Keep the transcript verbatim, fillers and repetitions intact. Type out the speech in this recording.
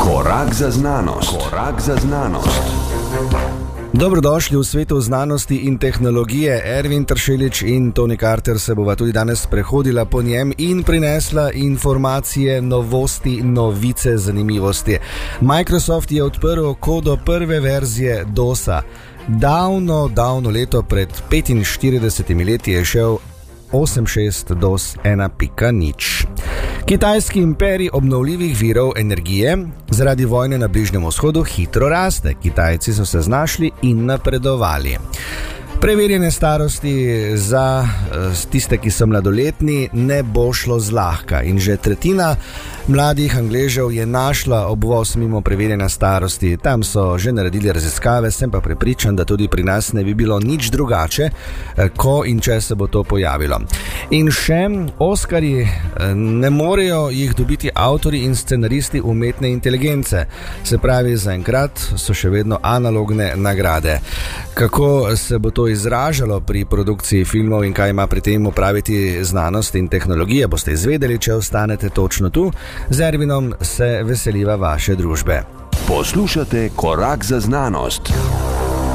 Korak za znanost. Korak za znanost. Dobrodošli v svetu znanosti in tehnologije. Ervin Tršelič in Toni Carter se bova tudi danes prehodila po njem in prinesla informacije, novosti, novice, zanimivosti. Microsoft je odprl kodo prve verzije dosa. Davno, davno leto pred petinštiridesetimi leti je šel osem šest dos ena pika nič. Kitajski imperij obnovljivih virov energije zaradi vojne na Bližnjem vzhodu hitro raste. Kitajci so se znašli in napredovali. Preverjanje starosti za tiste, ki so mladoletni, ne bo šlo zlahka in že tretjina mladih Angležev je našla obvoz mimo preverjanja starosti. Tam so že naredili raziskave, sem pa prepričan, da tudi pri nas ne bi bilo nič drugače, ko in če se bo to pojavilo. In še Oskarji, ne morejo jih dobiti avtorji in scenaristi umetne inteligence. Se pravi, zaenkrat so še vedno analogne nagrade. Kako se bo to izražalo pri produkciji filmov in kaj ima pri tem opraviti znanost in tehnologija, boste izvedeli, če ostanete točno tu. Z Ervinom se veseliva vaše družbe. Poslušate Korak za znanost.